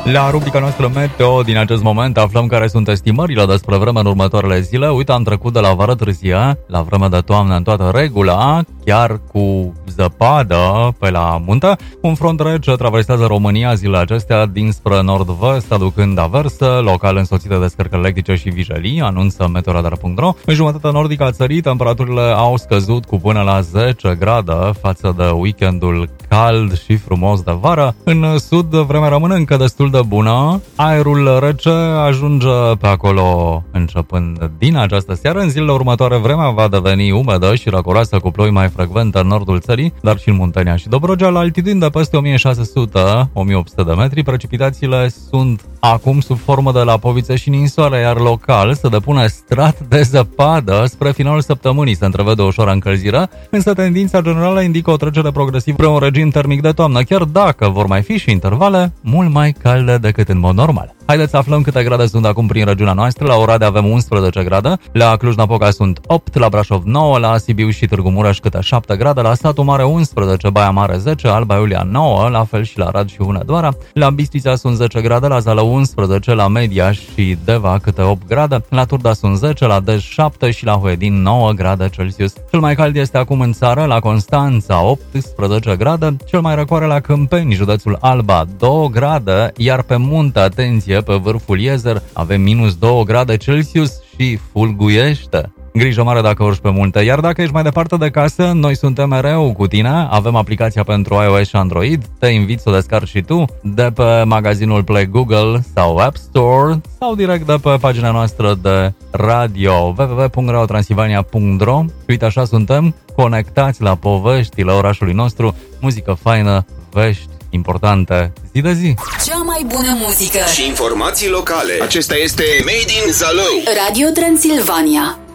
La rubrica noastră Meteo din acest moment aflăm care sunt estimările despre vreme în următoarele zile. Uite, am trecut de la vară târzie la vreme de toamnă în toată regula, chiar cu zăpadă pe la munte. Un front rece traversează România zilele acestea dinspre nord-vest, aducând averse, local însoțite de scărcări electrice și vijelii, anunță meteoradar.ro. În jumătatea nordică a țării, temperaturile au scăzut cu până la 10 grade față de weekendul cald și frumos de vară. În sud, vremea rămâne încă destul de bună. Aerul rece ajunge pe acolo începând din această seară. În zilele următoare, vremea va deveni umedă și răcoroasă cu ploi mai frecvente în nordul țării, dar și în Muntenia și Dobrogea, la altitudini de peste 1600-1800 de metri. Precipitațiile sunt acum sub formă de lapovițe și ninsoare, iar local se depune strat de zăpadă. Spre finalul săptămânii se întrevede o ușoară încălzire, însă tendința generală indică o trecere progresivă spre un regim termic de toamnă, chiar dacă vor mai fi și intervale mult mai calde decât în mod normal. Haideți să aflăm câte grade sunt acum prin regiunea noastră. La Oradea avem 11 grade, la Cluj-Napoca sunt 8, la Brașov 9, la Sibiu și Târgu Mureș câte 7 grade, la Satu Mare 11, Baia Mare 10, Alba Iulia 9, la fel și la Arad și Hunedoara. La Bistrița sunt 10 grade, la Zalău 11, la Media și Deva câte 8 grade, la Turda sunt 10, la Dej 7 și la Huedin 9 grade Celsius. Cel mai cald este acum în țară, la Constanța 18 grade, cel mai răcoare la Câmpeni, județul Alba 2 grade, iar pe munte, atenție, pe vârful Iezer avem minus 2 grade Celsius și fulguiește. Grijă mare dacă urci pe munte, iar dacă ești mai departe de casă, noi suntem mereu cu tine, avem aplicația pentru iOS și Android, te invit să o descarci și tu de pe magazinul Play Google sau App Store sau direct de pe pagina noastră de radio www.radiotransilvania.ro. Uite, așa suntem, conectați la poveștile orașului nostru, muzică faină, vești importante zi de zi. Cea mai bună muzică și informații locale. Acesta este Made in Zalău. Radio Transilvania.